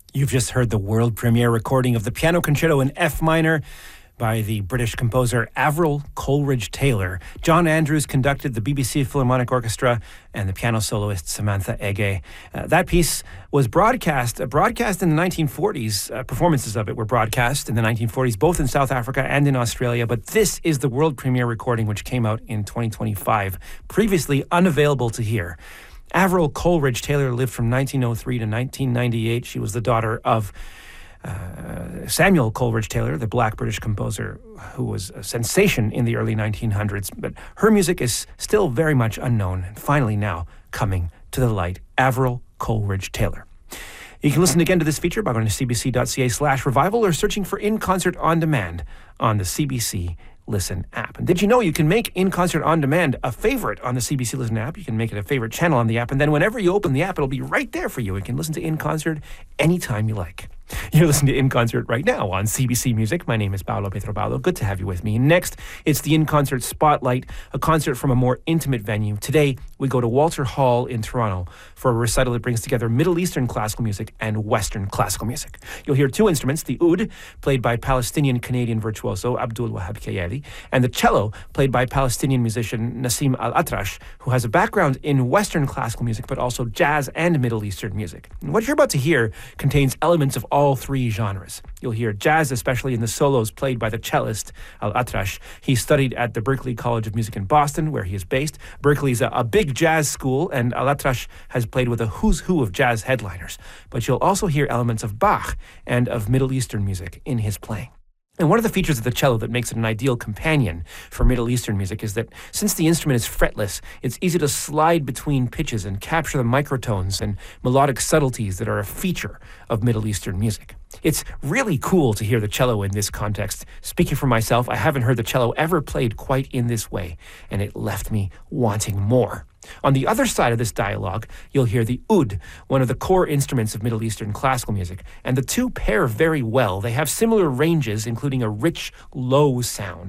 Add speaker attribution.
Speaker 1: You've just heard the world premiere recording of the piano concerto in F minor by the British composer Avril Coleridge-Taylor. John Andrews conducted the BBC Philharmonic Orchestra and the piano soloist Samantha Ege. That piece was broadcast in the 1940s. Performances of it were broadcast in the 1940s, both in South Africa and in Australia. But this is the world premiere recording, which came out in 2025, previously unavailable to hear. Avril Coleridge-Taylor lived from 1903 to 1998. She was the daughter of Samuel Coleridge-Taylor, the black British composer who was a sensation in the early 1900s. But her music is still very much unknown, and finally now coming to the light. Avril Coleridge-Taylor. You can listen again to this feature by going to cbc.ca/revival or searching for In Concert On Demand on the CBC Listen app. And did you know you can make In Concert On Demand a favorite on the CBC Listen app? You can make it a favorite channel on the app, and then whenever you open the app, it'll be right there for you. You can listen to In Concert anytime you like. You're listening to In Concert right now on CBC Music. My name is Paolo Pietropaolo. Good to have you with me. Next, it's the In Concert Spotlight, a concert from a more intimate venue. Today, we go to Walter Hall in Toronto for a recital that brings together Middle Eastern classical music and Western classical music. You'll hear two instruments, the oud, played by Palestinian-Canadian virtuoso Abdul Wahab Kayali, and the cello, played by Palestinian musician Nassim Al-Atrash, who has a background in Western classical music, but also jazz and Middle Eastern music. And what you're about to hear contains elements of all three genres. You'll hear jazz, especially in the solos played by the cellist Al-Atrash. He studied at the Berklee College of Music in Boston, where he is based. Berklee's a big jazz school, and Al-Atrash has played with a who's who of jazz headliners. But you'll also hear elements of Bach and of Middle Eastern music in his playing. And one of the features of the cello that makes it an ideal companion for Middle Eastern music is that since the instrument is fretless, it's easy to slide between pitches and capture the microtones and melodic subtleties that are a feature of Middle Eastern music. It's really cool to hear the cello in this context. Speaking for myself, I haven't heard the cello ever played quite in this way, and it left me wanting more. On the other side of this dialogue, you'll hear the oud, one of the core instruments of Middle Eastern classical music, and the two pair very well. They have similar ranges, including a rich, low sound.